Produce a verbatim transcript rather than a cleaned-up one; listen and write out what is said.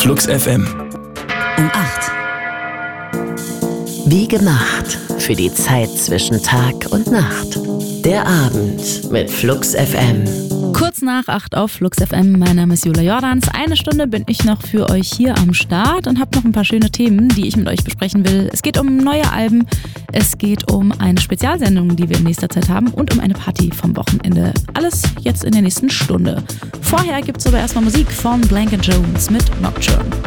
Flux F M. Um acht. Wie gemacht für die Zeit zwischen Tag und Nacht. Der Abend mit Flux F M. Kurz nach acht auf Flux F M. Mein Name ist Jula Jordans. Eine Stunde bin ich noch für euch hier am Start und habe noch ein paar schöne Themen, die ich mit euch besprechen will. Es geht um neue Alben, es geht um eine Spezialsendung, die wir in nächster Zeit haben und um eine Party vom Wochenende. Alles jetzt in der nächsten Stunde. Vorher gibt es aber erstmal Musik von Blank and Jones mit Nocturne.